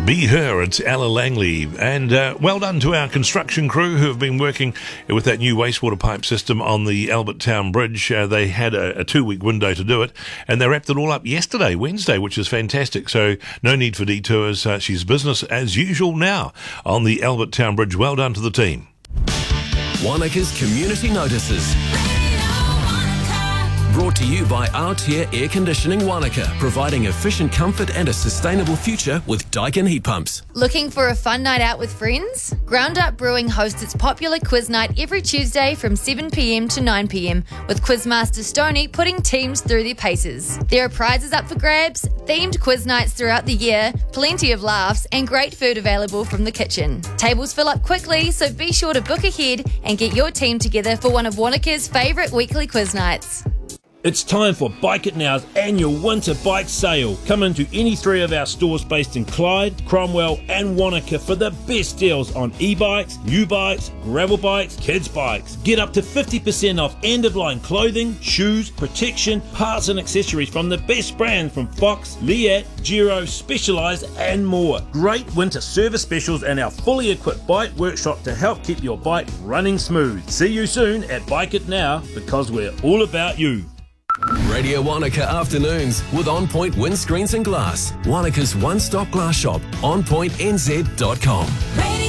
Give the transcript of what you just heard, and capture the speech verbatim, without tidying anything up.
Be Her, it's Ella Langley. And uh, well done to our construction crew who have been working with that new wastewater pipe system on the Albert Town Bridge. Uh, they had a, a two-week window to do it, and they wrapped it all up yesterday, Wednesday, which is fantastic. So no need for detours. Uh, she's business as usual now on the Albert Town Bridge. Well done to the team. Wanaka's Community Notices. Brought to you by Aotea Air Conditioning Wanaka, providing efficient comfort and a sustainable future with Daikin heat pumps. Looking for a fun night out with friends? Ground Up Brewing hosts its popular quiz night every Tuesday from seven p.m. to nine p.m, with Quizmaster Stoney putting teams through their paces. There are prizes up for grabs, themed quiz nights throughout the year, plenty of laughs, and great food available from the kitchen. Tables fill up quickly, so be sure to book ahead and get your team together for one of Wanaka's favourite weekly quiz nights. It's time for Bike It Now's annual winter bike sale. Come into any three of our stores based in Clyde, Cromwell and Wanaka for the best deals on e-bikes, new bikes, gravel bikes, kids bikes. Get up to fifty percent off end-of-line clothing, shoes, protection, parts and accessories from the best brands from Fox, Leat, Giro, Specialized and more. Great winter service specials and our fully equipped bike workshop to help keep your bike running smooth. See you soon at Bike It Now, because we're all about you. Radio Wanaka Afternoons with On Point Windscreens and Glass. Wanaka's one-stop glass shop, on point n z dot com.